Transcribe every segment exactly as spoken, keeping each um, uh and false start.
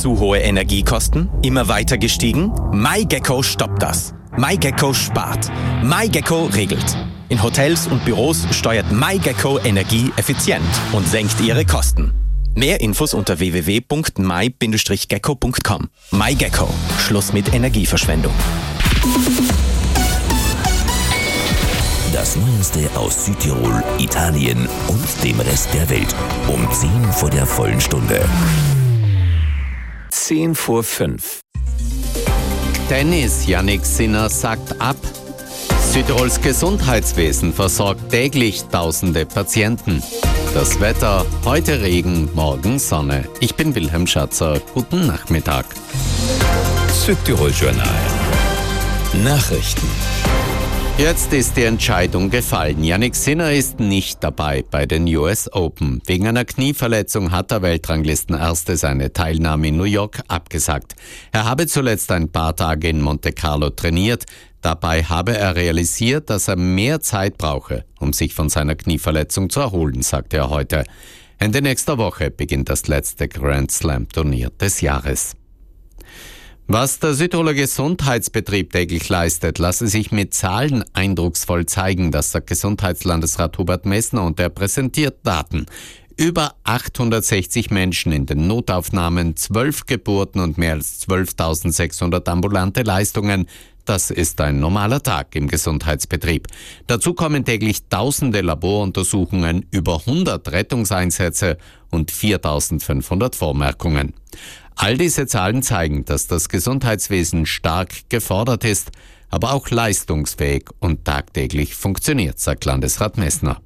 Zu hohe Energiekosten? Immer weiter gestiegen? MyGecko stoppt das. MyGecko spart. MyGecko regelt. In Hotels und Büros steuert MyGecko Energie effizient und senkt ihre Kosten. Mehr Infos unter w w w punkt my Bindestrich gecko punkt com. MyGecko. Schluss mit Energieverschwendung. Das Neueste aus Südtirol, Italien und dem Rest der Welt. Um zehn vor der vollen Stunde. zehn vor fünf. Tennis, Jannik Sinner sagt ab. Südtirols Gesundheitswesen versorgt täglich tausende Patienten. Das Wetter, heute Regen, morgen Sonne. Ich bin Wilhelm Schatzer. Guten Nachmittag. Südtirol Journal. Nachrichten. Jetzt ist die Entscheidung gefallen. Jannik Sinner ist nicht dabei bei den U S Open. Wegen einer Knieverletzung hat der Weltranglistenerste seine Teilnahme in New York abgesagt. Er habe zuletzt ein paar Tage in Monte Carlo trainiert. Dabei habe er realisiert, dass er mehr Zeit brauche, um sich von seiner Knieverletzung zu erholen, sagte er heute. Ende nächster Woche beginnt das letzte Grand Slam Turnier des Jahres. Was der Südtiroler Gesundheitsbetrieb täglich leistet, lasse sich mit Zahlen eindrucksvoll zeigen, das sagt Gesundheitslandesrat Hubert Messner, und er präsentiert Daten. Über achthundertsechzig Menschen in den Notaufnahmen, zwölf Geburten und mehr als zwölftausendsechshundert ambulante Leistungen. Das ist ein normaler Tag im Gesundheitsbetrieb. Dazu kommen täglich tausende Laboruntersuchungen, über hundert Rettungseinsätze und viertausendfünfhundert Vormerkungen. All diese Zahlen zeigen, dass das Gesundheitswesen stark gefordert ist, aber auch leistungsfähig und tagtäglich funktioniert, sagt Landesrat Messner.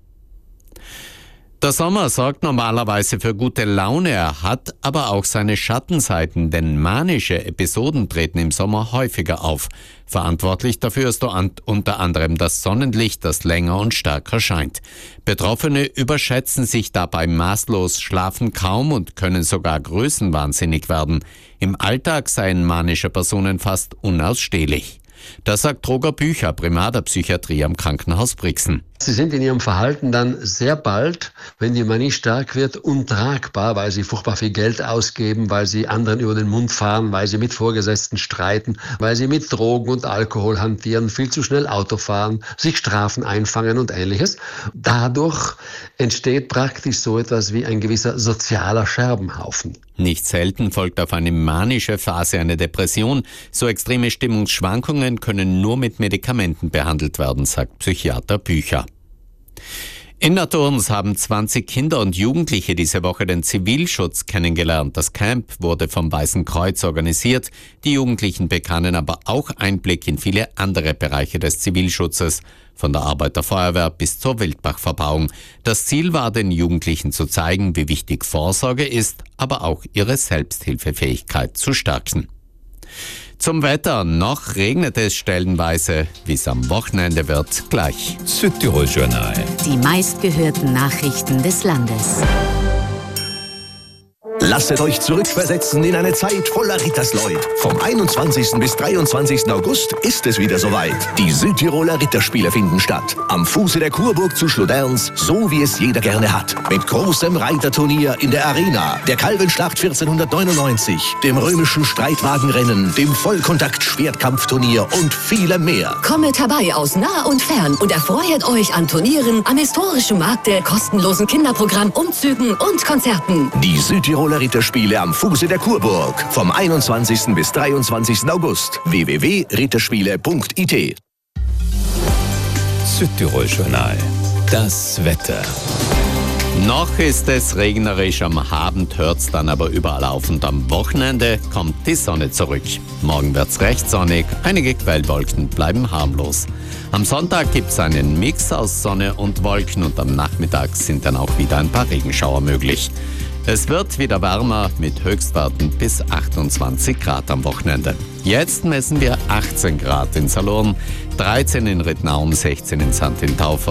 Der Sommer sorgt normalerweise für gute Laune, er hat aber auch seine Schattenseiten, denn manische Episoden treten im Sommer häufiger auf. Verantwortlich dafür ist unter anderem das Sonnenlicht, das länger und stärker scheint. Betroffene überschätzen sich dabei maßlos, schlafen kaum und können sogar größenwahnsinnig werden. Im Alltag seien manische Personen fast unausstehlich. Das sagt Roger Bücher, Primar der Psychiatrie am Krankenhaus Brixen. Sie sind in ihrem Verhalten dann sehr bald, wenn die Manie stark wird, untragbar, weil sie furchtbar viel Geld ausgeben, weil sie anderen über den Mund fahren, weil sie mit Vorgesetzten streiten, weil sie mit Drogen und Alkohol hantieren, viel zu schnell Auto fahren, sich Strafen einfangen und Ähnliches. Dadurch entsteht praktisch so etwas wie ein gewisser sozialer Scherbenhaufen. Nicht selten folgt auf eine manische Phase eine Depression. So extreme Stimmungsschwankungen können nur mit Medikamenten behandelt werden, sagt Psychiater Bücher. In Naturns haben zwanzig Kinder und Jugendliche diese Woche den Zivilschutz kennengelernt. Das Camp wurde vom Weißen Kreuz organisiert. Die Jugendlichen bekamen aber auch Einblick in viele andere Bereiche des Zivilschutzes, von der Arbeiterfeuerwehr bis zur Wildbachverbauung. Das Ziel war, den Jugendlichen zu zeigen, wie wichtig Vorsorge ist, aber auch ihre Selbsthilfefähigkeit zu stärken. Zum Wetter. Noch regnet es stellenweise. Wie es am Wochenende wird, gleich. Südtirol Journal. Die meistgehörten Nachrichten des Landes. Lasset euch zurückversetzen in eine Zeit voller Rittersleut. Vom einundzwanzigsten bis dreiundzwanzigsten August ist es wieder soweit. Die Südtiroler Ritterspiele finden statt. Am Fuße der Kurburg zu Schloderns, so wie es jeder gerne hat. Mit großem Reiterturnier in der Arena, der Kalvenschlacht vierzehnhundertneunundneunzig, dem römischen Streitwagenrennen, dem Vollkontakt-Schwertkampfturnier und vielem mehr. Kommet herbei aus nah und fern und erfreut euch an Turnieren, am historischen Markte, kostenlosen Kinderprogramm, Umzügen und Konzerten. Die Südtiroler Ritterspiele am Fuße der Kurburg. Vom einundzwanzigsten bis dreiundzwanzigsten August. w w w punkt ritterspiele punkt i t. Südtirol Journal. Das Wetter. Noch ist es regnerisch, am Abend hört's dann aber überall auf und am Wochenende kommt die Sonne zurück. Morgen wird's recht sonnig, einige Quellwolken bleiben harmlos. Am Sonntag gibt's einen Mix aus Sonne und Wolken und am Nachmittag sind dann auch wieder ein paar Regenschauer möglich. Es wird wieder wärmer mit Höchstwerten bis achtundzwanzig Grad am Wochenende. Jetzt messen wir achtzehn Grad in Salurn, dreizehn in Rittnauen, sechzehn in Sankt Taufer.